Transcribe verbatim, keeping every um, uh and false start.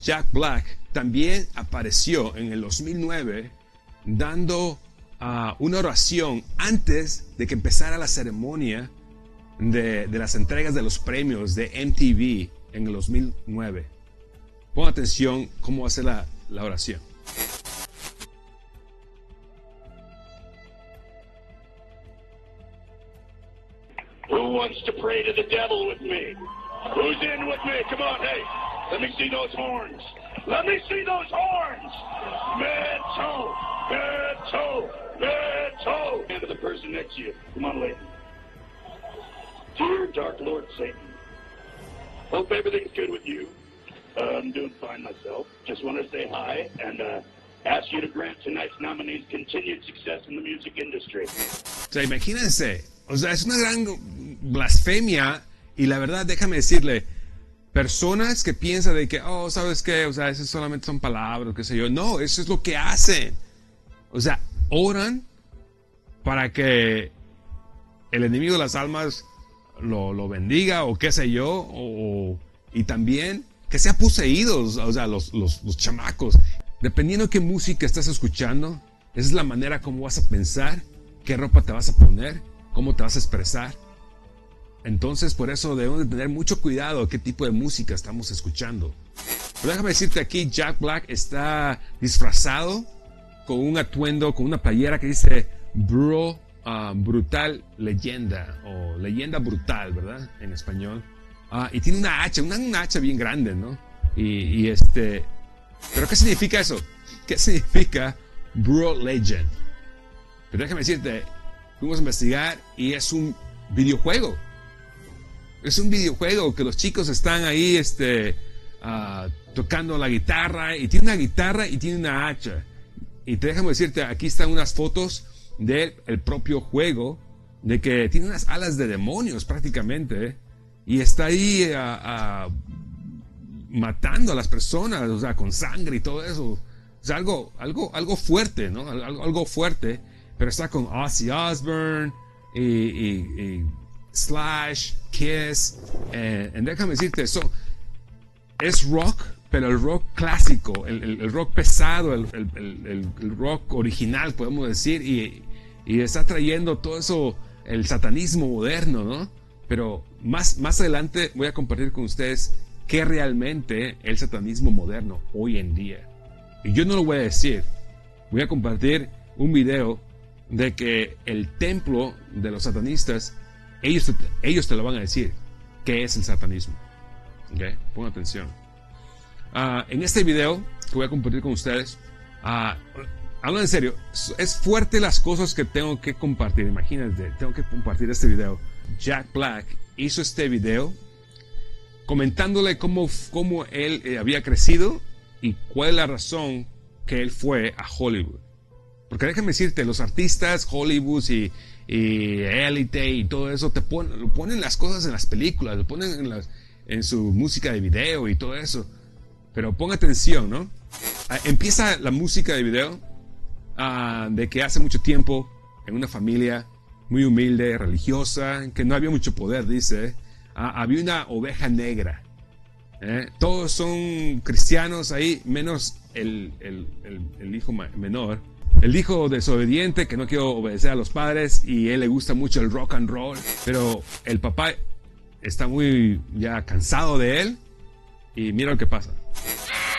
Jack Black también apareció en el dos mil nueve dando uh, una oración antes de que empezara la ceremonia de, de las entregas de los premios de M T V en el dos mil nueve. Pon atención cómo hace la, la oración. Who wants to pray to the devil with me? Who's in with me? Come on, hey, let me see those horns. Let me see those horns. Metal, metal, metal. Hand to the person next to you. Come on, lady. Dear Dark Lord Satan, hope everything's good with you. Uh, I'm doing fine myself. Just want to say hi and uh, ask you to grant tonight's nominees continued success in the music industry. O sea, imagínense, o sea, es una gran blasfemia y la verdad, déjame decirle, personas que piensan de que, oh, ¿sabes qué? O sea, eso solamente son palabras, qué sé yo. No, eso es lo que hacen. O sea, oran para que el enemigo de las almas lo, lo bendiga o qué sé yo, o, y también que sean poseídos, o sea, los, los, los chamacos. Dependiendo de qué música estás escuchando, esa es la manera como vas a pensar, qué ropa te vas a poner, cómo te vas a expresar. Entonces, por eso debemos de tener mucho cuidado qué tipo de música estamos escuchando. Pero déjame decirte aquí, Jack Black está disfrazado con un atuendo, con una playera que dice Bro, uh, Brutal Leyenda, o Leyenda Brutal, ¿verdad? En español. Uh, y tiene una hacha, una, una hacha bien grande, ¿no? Y, y este... ¿Pero qué significa eso? ¿Qué significa Bro Legend? Pero déjame decirte, fuimos a investigar y es un videojuego. Es un videojuego que los chicos están ahí este, uh, tocando la guitarra, y tiene una guitarra y tiene una hacha. Y te déjame decirte, aquí están unas fotos del propio juego, de que tiene unas alas de demonios prácticamente, ¿eh? Y está ahí uh, uh, matando a las personas, o sea, con sangre y todo eso. O sea, algo, algo, algo fuerte, ¿no? Algo, algo fuerte, pero está con Ozzy Osbourne y, y, y Slash, Kiss, eh, y déjame decirte, eso es rock, pero el rock clásico, el, el, el rock pesado, el, el, el, el rock original, podemos decir, y, y está trayendo todo eso, el satanismo moderno, ¿no? Pero más, más adelante voy a compartir con ustedes qué realmente es el satanismo moderno hoy en día. Y yo no lo voy a decir, voy a compartir un video de que el templo de los satanistas, ellos, ellos te lo van a decir qué es el satanismo. ¿Okay? Pon atención. Uh, en este video que voy a compartir con ustedes, uh, hablo en serio, es fuerte las cosas que tengo que compartir. Imagínate, tengo que compartir este video. Jack Black hizo este video comentándole cómo, cómo él eh, había crecido y cuál es la razón que él fue a Hollywood. Porque déjame decirte, los artistas, Hollywood y, y Elite y todo eso, te ponen, lo ponen las cosas en las películas, lo ponen en, las, en su música de video y todo eso. Pero pon atención, ¿no? Ah, empieza la música de video ah, de que hace mucho tiempo, en una familia muy humilde, religiosa, que no había mucho poder, dice, ah, había una oveja negra. ¿eh? Todos son cristianos ahí, menos el, el, el, el hijo menor. El hijo desobediente que no quiere obedecer a los padres y a él le gusta mucho el rock and roll, pero el papá está muy ya cansado de él y mira lo que pasa.